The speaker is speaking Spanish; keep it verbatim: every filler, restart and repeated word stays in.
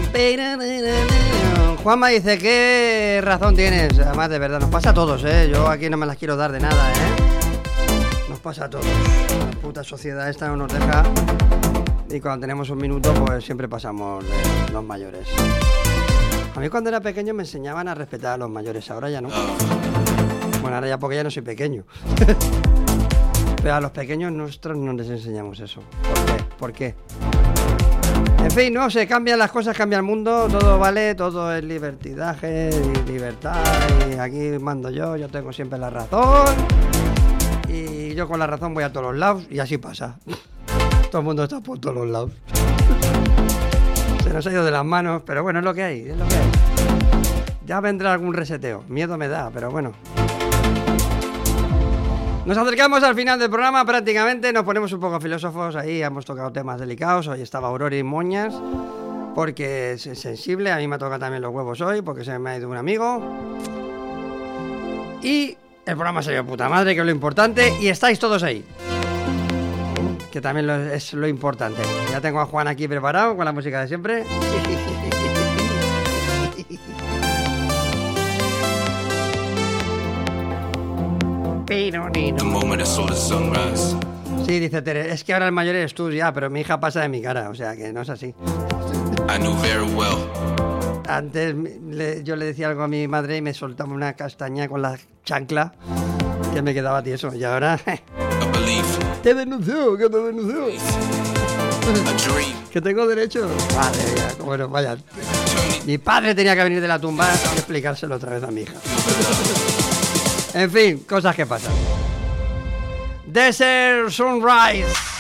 Juanma dice, ¿qué razón tienes? Además, de verdad, nos pasa a todos, ¿eh? Yo aquí no me las quiero dar de nada, ¿eh? Nos pasa a todos. La puta sociedad esta no nos deja. Y cuando tenemos un minuto, pues siempre pasamos de los mayores. A mí cuando era pequeño me enseñaban a respetar a los mayores, ahora ya no. Bueno, ahora ya porque ya no soy pequeño. Pero a los pequeños nuestros no les enseñamos eso. ¿Por qué? ¿Por qué? En fin, no, se cambian las cosas, cambia el mundo, todo vale, todo es libertinaje y libertad, y aquí mando yo, yo tengo siempre la razón, y yo con la razón voy a todos los lados, y así pasa. Todo el mundo está por todos los lados. Se nos ha ido de las manos, pero bueno, es lo que hay, es lo que hay. Ya vendrá algún reseteo, miedo me da, pero bueno. Nos acercamos al final del programa prácticamente, nos ponemos un poco filósofos, ahí hemos tocado temas delicados, hoy estaba Aurora y Moñas, porque es sensible, a mí me toca también los huevos hoy, porque se me ha ido un amigo. Y el programa salió puta madre, que es lo importante, y estáis todos ahí, que también lo, es lo importante. Ya tengo a Juan aquí preparado con la música de siempre. Sí, dice Tere, es que ahora el mayor eres tú ya, pero mi hija pasa de mi cara, o sea que no es así. Antes le, yo le decía algo a mi madre y me soltaba una castaña con la chancla que me quedaba tieso, y ahora... Te denunció, que te denunció. Que tengo derecho. Madre mía, bueno, vaya. Mi padre tenía que venir de la tumba y explicárselo otra vez a mi hija. En fin, cosas que pasan. Desert Sunrise.